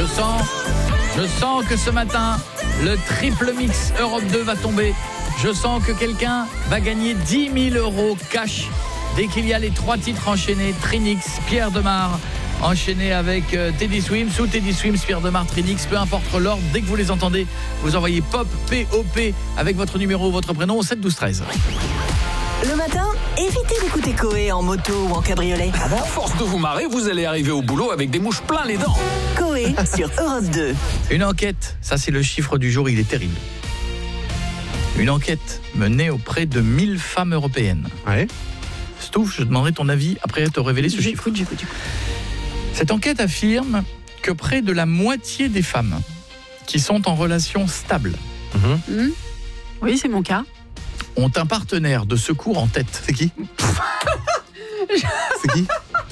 Je sens que ce matin, le triple mix Europe 2 va tomber. Je sens que quelqu'un va gagner 10 000 € cash dès qu'il y a les 3 titres enchaînés. Trinix, Pierre Demar, enchaîné avec Teddy Swims ou Teddy Swims, Pierre Demar, Trinix, peu importe l'ordre. Dès que vous les entendez, vous envoyez POP, P-O-P, avec votre numéro ou votre prénom au 7 12 13. Le matin, évitez d'écouter Coé en moto ou en cabriolet. À force de vous marrer, vous allez arriver au boulot avec des mouches plein les dents. Coé sur Europe 2. Une enquête, ça c'est le chiffre du jour, il est terrible. Une enquête menée auprès de 1000 femmes européennes. Ouais. Stouff, je demanderai ton avis après te révéler ce chiffre. J'écoute. Cette enquête affirme que près de la moitié des femmes qui sont en relation stable Oui, c'est mon cas. ont un partenaire de secours en tête. C'est qui? C'est qui?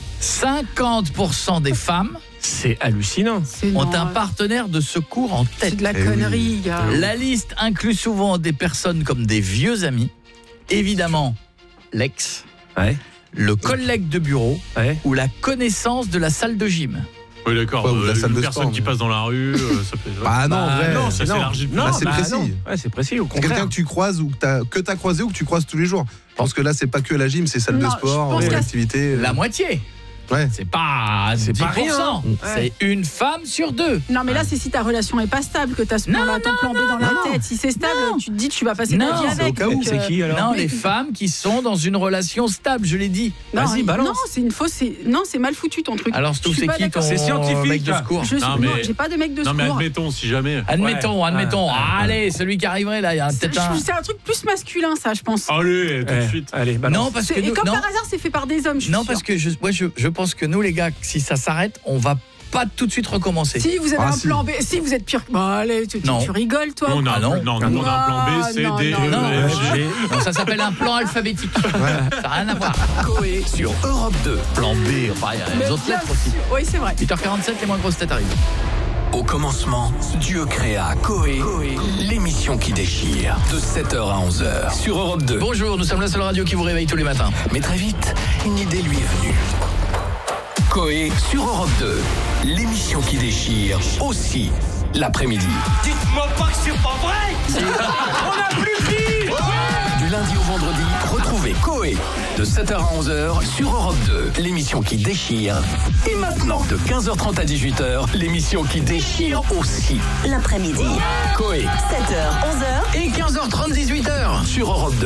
50% des femmes C'est hallucinant. ont un partenaire de secours en tête. C'est de la connerie, gars. La liste inclut souvent des personnes comme des vieux amis, évidemment l'ex, le collègue de bureau ou la connaissance de la salle de gym. Oui, d'accord. Ouais, ou la salle Une de personne sport, qui passe dans la rue, ça peut... Ah non, en vrai. non, ça s'élargit plus. Là, c'est précis. non. Ouais, c'est précis, au C'est contraire. quelqu'un que tu croises ou que t'as croisé ou que tu croises tous les jours. Parce que là, c'est pas que la gym, c'est salle de Non, sport, je pense qu'à- activité. La moitié. Ouais. C'est pas 10%. rien. C'est une femme sur 2. Non, mais là, c'est si ta relation est pas stable, que t'as ce Non, plan-là, ton plan B dans la tête. Si c'est stable, tu te dis que tu vas passer ta Non, vie c'est avec. au cas où. donc, C'est qui alors? Non, mais- les femmes qui sont dans une relation stable, je l'ai dit. Non, Vas-y, balance. Non, c'est une fausse. Non, c'est mal foutu ton truc. Alors, Je Stouff, suis c'est pas qui d'accord. ton C'est scientifique, mec de là. secours? Non, mais- j'ai pas de mec de Non, mais secours. admettons, si jamais... Admettons. Allez, celui qui arriverait là, il y a peut-être un... C'est un truc plus masculin, ça, je pense. Allez, tout de suite. Allez, balance. Non, parce que Et nous, comme non, par hasard, c'est fait par des hommes. Je suis non, sûre. parce que je pense que nous, les gars, si ça s'arrête, on va pas tout de suite recommencer. Si vous avez Ah, un si. plan B, si vous êtes pire. Bon, allez, tu Non. rigoles, toi. On a, Ah non. non, nous, on a un plan B, C, D, E, non. F, G. Non, ça s'appelle un plan alphabétique. Ça n'a rien à voir. Coé sur Europe 2. Plan B, enfin, il y a les autres lettres aussi. Oui, c'est vrai. 8h47, les moins grosses têtes arrivent. Au commencement, Dieu créa Coé, l'émission qui déchire, de 7h à 11h sur Europe 2. Bonjour, nous sommes la seule radio qui vous réveille tous les matins. Mais très vite, une idée lui est venue. Coé sur Europe 2, l'émission qui déchire aussi l'après-midi. Dites-moi pas que c'est pas vrai. On a plus de vie. Du lundi au vendredi, retrouvez Coé de 7h à 11h sur Europe 2, l'émission qui déchire. Et maintenant, de 15h30 à 18h, l'émission qui déchire aussi. L'après-midi, Coé 7h, 11h. Et 15h30, 18h. sur Europe 2.